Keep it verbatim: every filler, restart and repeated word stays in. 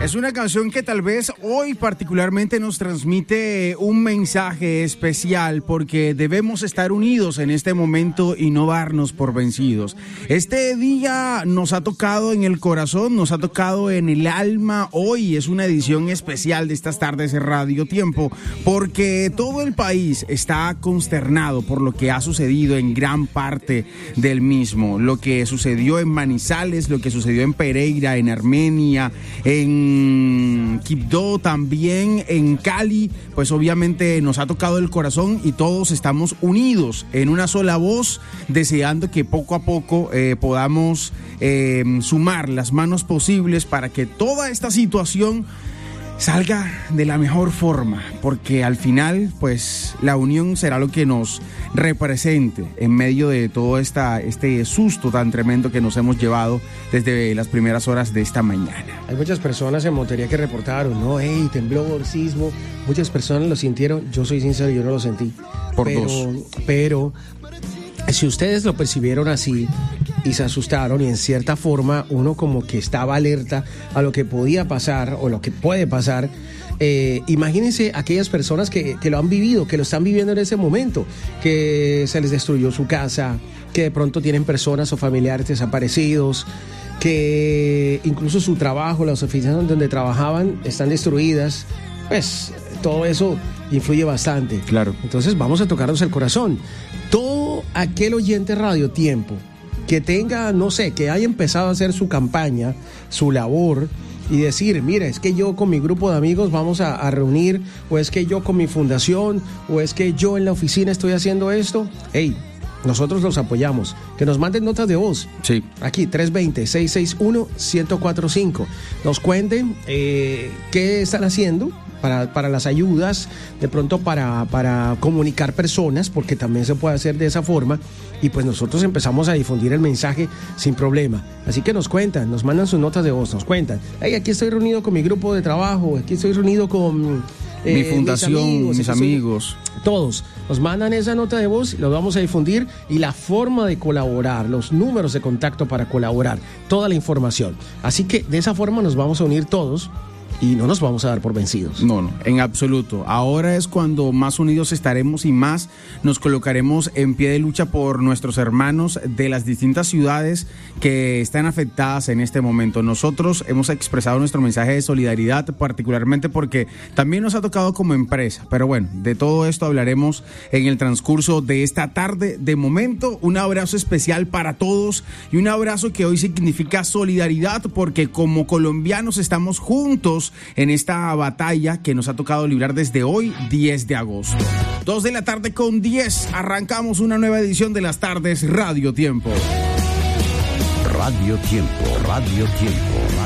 Es una canción que tal vez hoy particularmente nos transmite un mensaje especial porque debemos estar unidos en este momento y no darnos por vencidos. Este día nos ha tocado en el corazón, nos ha tocado en el alma. Hoy es una edición especial de estas tardes de Radio Tiempo porque todo el país está consternado por lo que ha sucedido en gran parte del mismo. Lo que sucedió en Manizales, lo que sucedió en Pereira, en Armenia, en Quibdó, también en Cali, pues obviamente nos ha tocado el corazón y todos estamos unidos en una sola voz, deseando que poco a poco eh, podamos eh, sumar las manos posibles para que toda esta situación salga de la mejor forma, porque al final pues la unión será lo que nos represente en medio de todo esta, este susto tan tremendo que nos hemos llevado desde las primeras horas de esta mañana. Hay muchas personas en Montería que reportaron, no, hey, temblor, sismo, muchas personas lo sintieron, yo soy sincero, yo no lo sentí. Por pero, dos. Pero si ustedes lo percibieron así y se asustaron y en cierta forma uno como que estaba alerta a lo que podía pasar o lo que puede pasar, eh, imagínense aquellas personas que, que lo han vivido, que lo están viviendo en ese momento, que se les destruyó su casa, que de pronto tienen personas o familiares desaparecidos, que incluso su trabajo, las oficinas donde trabajaban están destruidas. Pues todo eso influye bastante. Claro. Entonces vamos a tocarnos el corazón. Todo aquel oyente Radio Tiempo que tenga, no sé, que haya empezado a hacer su campaña, su labor y decir, mira, es que yo con mi grupo de amigos vamos a, a reunir, o es que yo con mi fundación, o es que yo en la oficina estoy haciendo esto, hey, nosotros los apoyamos. Que nos manden notas de voz. Sí. Aquí, tres dos cero, seis seis uno, uno cero cuatro cinco. Nos cuenten eh, qué están haciendo para, para las ayudas, de pronto para, para comunicar personas, porque también se puede hacer de esa forma. Y pues nosotros empezamos a difundir el mensaje sin problema. Así que nos cuentan, nos mandan sus notas de voz, nos cuentan. Hey, aquí estoy reunido con mi grupo de trabajo, aquí estoy reunido con... Eh, mi fundación, mis amigos, mis amigos. Todos nos mandan esa nota de voz, lo vamos a difundir, y la forma de colaborar, los números de contacto para colaborar, toda la información. Así que de esa forma nos vamos a unir todos y no nos vamos a dar por vencidos. No, no, en absoluto. Ahora es cuando más unidos estaremos y más nos colocaremos en pie de lucha por nuestros hermanos de las distintas ciudades que están afectadas en este momento. Nosotros hemos expresado nuestro mensaje de solidaridad, particularmente porque también nos ha tocado como empresa. Pero bueno, de todo esto hablaremos en el transcurso de esta tarde. De momento, un abrazo especial para todos y un abrazo que hoy significa solidaridad, porque como colombianos estamos juntos en esta batalla que nos ha tocado librar desde hoy, diez de agosto. dos de la tarde con diez, arrancamos una nueva edición de las tardes Radio Tiempo. Radio Tiempo, Radio Tiempo.